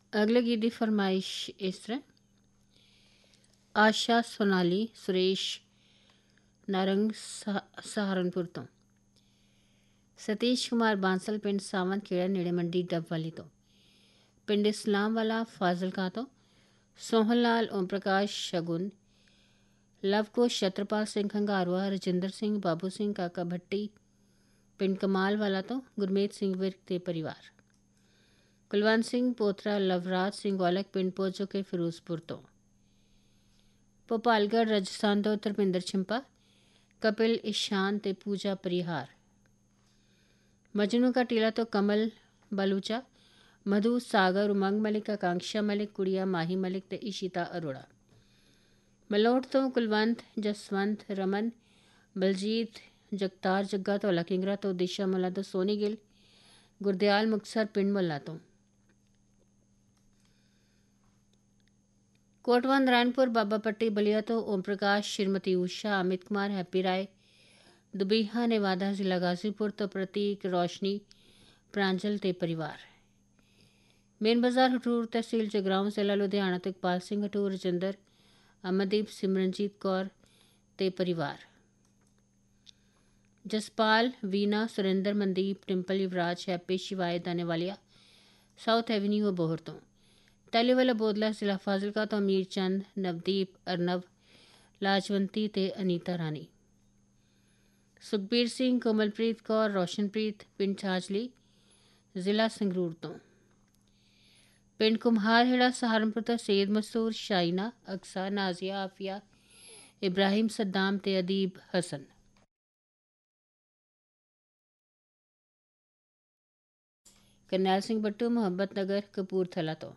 अगले गीत की फरमाइश इस तरह। आशा सोनाली सुरेश नारंग सहारनपुर तो। सतीश कुमार बांसल पिंड सावंत खेड़ा नेड़े मंडी डबवाली तो। पिंड इस्लाम वाला फाजिल का तो। सोहन लाल ओम प्रकाश शगुन लवकुश छत्रपाल सिंह खंगारवा रजिंदर सिंह बाबू सिंह काका भट्टी पिंड कमाल वाला तो गुरमीत सिंह विर्क ते परिवार। कुलवंत सिंह पोत्रा लवराज सिंह गौलक पिंड पोजो के फिरोजपुर तो। भोपालगढ़ राजस्थान तो धर्मिंदर छिंपा कपिल ईशान ते पूजा परिहार। मजनू का टीला तो कमल बलूचा मधु सागर उमंग मलिक आकांक्षा मलिक गुड़िया माही मलिक ते इशिता अरोड़ा। मलोट तो कुलवंत जसवंत रमन बलजीत जगतार जग्गा तो लकिंगरा तो दिशा मुला तो सोनी गिल गुरदयाल मुक्तसर पिंड मुला तो। कोटवा नारायणपुर बाबा पट्टी बलिया तो ओम प्रकाश श्रीमती उषा अमित कुमार हैप्पी राय दुबीहा नेवादा जिला गाजीपुर तो प्रतीक रोशनी प्रांजल ते परिवार। मेन बाजार हटूर तहसील जगराऊं जिला लुधियाना तो इकबाल सिंह हटूर रजिंदर अमनदीप सिमरनजीत कौर ते परिवार। जसपाल वीना सुरेंद्र मनदीप टिम्पल युवराज हैप्पी शिवाय दानेवालिया साउथ एवेन्यू बोहर तो। तैली वाला बोदला जिला फाजिलका तो अमीर चंद नवदीप अर्नव लाजवंती ते अनीता रानी। सुखबीर सिंह कोमलप्रीत कौर रोशनप्रीत पिंड छाजली जिला संगरूर तो। पिंड कुम्हार हेड़ा सहारनपुर तो सैयद मसूर शाइना अक्सा नाजिया आफिया इब्राहिम सद्दाम ते अदीब हसन। करनैल सिंह बट्टू मोहब्बत नगर कपूरथला तो।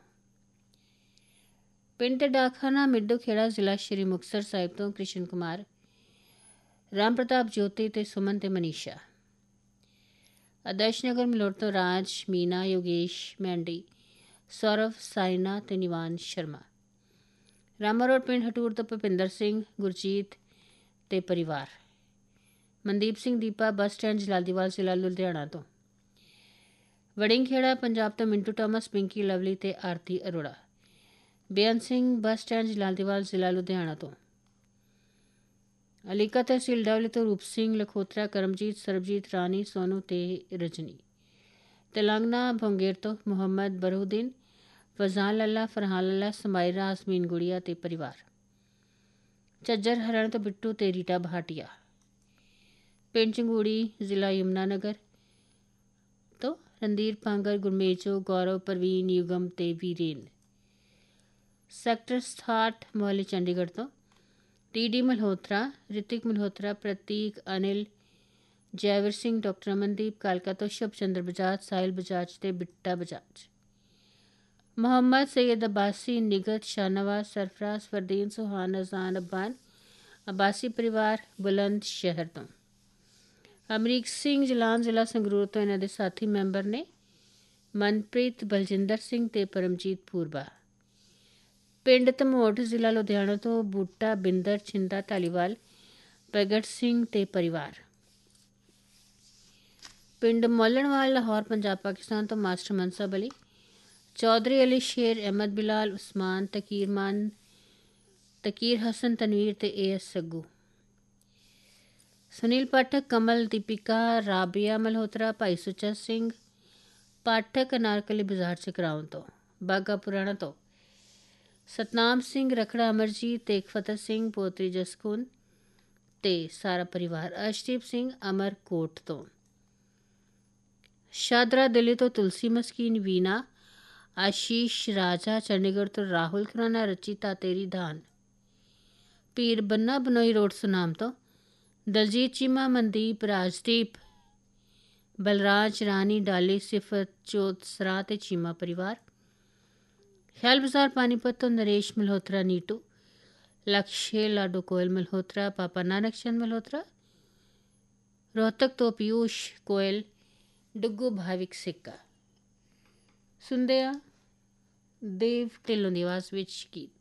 पिंड ते डाकखाना मिड्डू खेड़ा जिला श्री मुक्तसर साहिब तो कृष्ण कुमार राम प्रताप ज्योति ते सुमन ते मनीषा। आदर्श नगर मलोट तो राज मीना योगेश मैंडी सौरभ साइना ते निवान शर्मा। रामा रोड पिंड हटूर तो भुपिंदर सिंह गुरजीत ते परिवार। मनदीप सिंह दीपा बस स्टैंड जलालदीवाल जिला लुधियाना तो। वड़िंग खेड़ा पंजाब तो मिंटू टॉमस पिंकी लवली ते आरती अरोड़ा। बेअंत सिंह बस स्टैंड जलालदीवाल जिला लुधियाना तो। अलीका तहसील डावली तो रूप सिंह लखोत्रा करमजीत सरबजीत रानी सोनू ते रजनी। तेलंगाना भोंगेर तो मोहम्मद बरूद्दीन फजान लल्ला फरहान लल्ला समायरा आसमीन गुड़िया ते परिवार। झज्जर हरियाणा तो बिट्टू ते रीटा भाटिया। पिंड चंगूड़ी जिला यमुनानगर तो रणधीर पांगर गुरमेजो गौरव परवीन युगम ते वीरेन। सेक्टर 60 मोहाली चंडीगढ़ तो टीडी मल्होत्रा ऋतिक मल्होत्रा प्रतीक अनिल जयवीर सिंह डॉक्टर अमनदीप कालका तो शुभ चंद्र बजाज साहिल बजाज ते बिट्टा बजाज। मोहम्मद सैयद अब्बासी निगत शाहनवाज सरफराज फरदीन सुहान अजान अब्बान अब्बासी परिवार बुलंद शहर तो। अमरीक सिंह जलान जिला संगरूर तो इन्हों के साथी मैंबर ने मनप्रीत बलजिंदर सिंह ते परमजीत पूरबा। पिंड धमोट जिला लुधियाना तो बूटा बिंदर छिंदा धालीवाल प्रगट सिंह ते परिवार। पिंड मोलनवाल लाहौर पंजाब पाकिस्तान तो मास्टर मनसब अली चौधरी अली शेर अहमद बिलाल उस्मान तकीर हसन तनवीर ते एएस सग्गू। सुनील पाठक कमल दीपिका राबिया मल्होत्रा भाई सुचा सिंह पाठक अनारकली बाजार चकराउं तो। बागा पुराना तो सतनाम सिंह रखड़ा अमरजीत तेग फतेह सिंह पोत्री जसकुन ते सारा परिवार। अर्शदीप सिंह अमरकोट तो। शादरा दिल्ली तो तुलसी मस्कीन वीना आशीष राजा चंडीगढ़ तो राहुल खुराना रचिता तेरी धान। पीर बन्ना बनोई रोड सुनाम तो दलजीत चीमा मनदीप राजदीप बलराज रानी डाली सिफत चौथ सरा ते चीमा परिवार। ख्याल बाजार पानीपत तो नरेश मल्होत्रा नीटू लक्ष्य लाडो कोयल मल्होत्रा पापा नानक चंद मल्होत्रा। रोहतक तो पीयूष कोयल डुग्गू भाविक सिक्का। सुनदे आ देव ढिल्लों दी आवाज़ विच गीत।